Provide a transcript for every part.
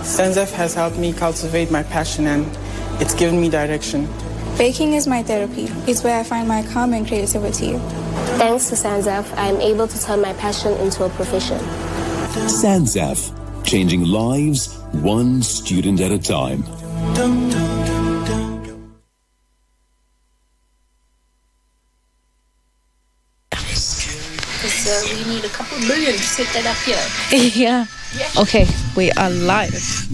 Senzef has helped me cultivate my passion and it's given me direction. Baking is my therapy. It's where I find my calm and creativity. Thanks to Senzef, I am able to turn my passion into a profession. Senzef, changing lives one student at a time. We need a couple million to set that up here. Yeah. Okay, we are live.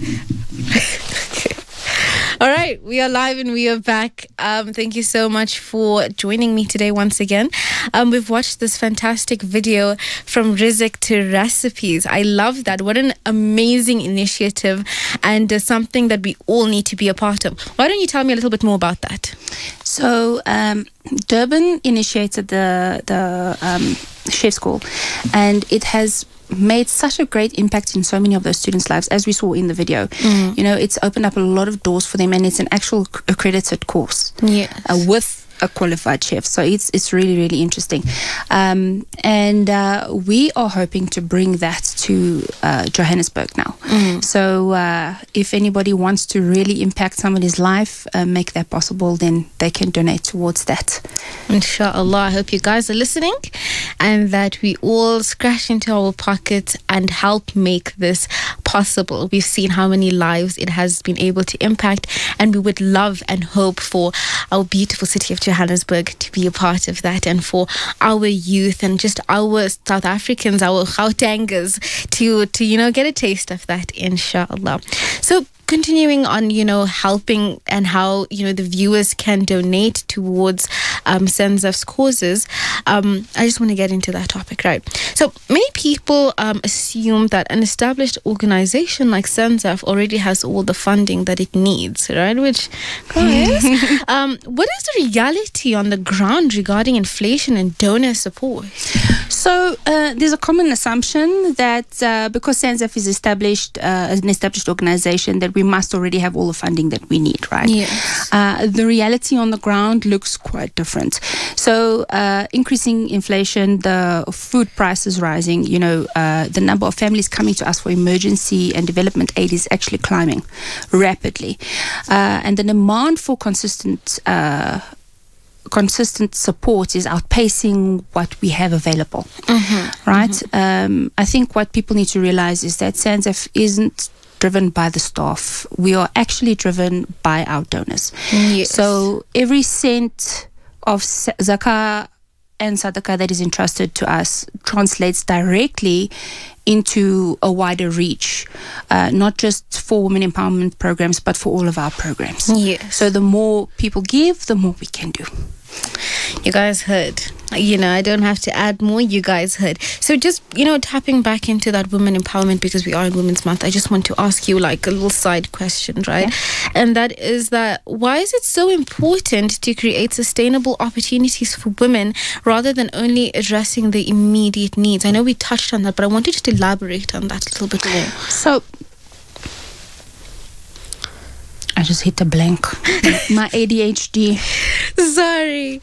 All right, we are live and we are back. Thank you so much for joining me today once again. We've watched this fantastic video from Rizq to Recipes. I love that. What an amazing initiative and something that we all need to be a part of. Why don't you tell me a little bit more about that? So, Durban initiated the chef school, and it has made such a great impact in so many of those students' lives, as we saw in the video. You know, it's opened up a lot of doors for them, and it's an actual accredited course with a qualified chef. So it's really, really interesting. And we are hoping to bring that to Johannesburg now. So if anybody wants to really impact somebody's life, make that possible, then they can donate towards that. Inshallah. I hope you guys are listening and that we all scratch into our pockets and help make this possible. We've seen how many lives it has been able to impact, and we would love and hope for our beautiful city of Johannesburg to be a part of that, and for our youth and just our South Africans, our Gautengers to you know, get a taste of that, inshallah. So continuing on, you know, helping and how, you know, the viewers can donate towards Senzef's causes, I just want to get into that topic, right? So many people assume that an established organization like Senzef already has all the funding that it needs, right? Which, guys, what is the reality on the ground regarding inflation and donor support? So there's a common assumption that because Senzef is an established organization, that we must already have all the funding that we need, right? Yes. The reality on the ground looks quite different. So increasing inflation, the food prices rising, you know, the number of families coming to us for emergency and development aid is actually climbing rapidly. And the demand for consistent support is outpacing what we have available, right? I think what people need to realize is that Senzef isn't driven by the staff. We are actually driven by our donors. Yes. So every cent of zakah and sadaqah that is entrusted to us translates directly into a wider reach, not just for women empowerment programs, but for all of our programs. Yes. So the more people give, the more we can do. You guys heard. You know, I don't have to add more. You guys heard. So just, you know, tapping back into that women empowerment, because we are in Women's Month, I just want to ask you like a little side question, right? Yeah. And that is that, why is it so important to create sustainable opportunities for women rather than only addressing the immediate needs? I know we touched on that, but I wanted to elaborate on that a little bit more. So I just hit a blank. My ADHD. Sorry.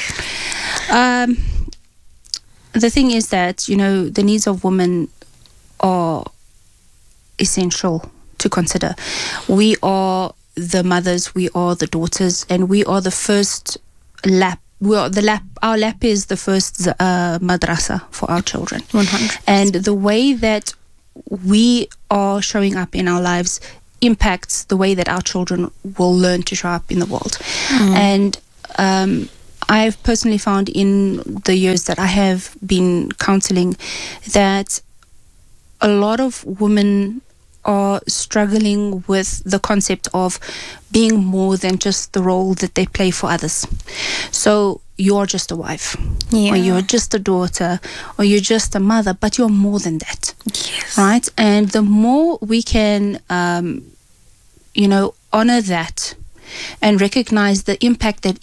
The thing is that, you know, the needs of women are essential to consider. We are the mothers, we are the daughters, and we are the first lap. Our lap is the first madrasa for our children. 100%. And the way that we are showing up in our lives impacts the way that our children will learn to show up in the world. And I've personally found in the years that I have been counseling that a lot of women are struggling with the concept of being more than just the role that they play for others. So you're just a wife, or you're just a daughter, or you're just a mother, but you're more than that. Yes. Right? And the more we can, you know, honor that and recognize the impact that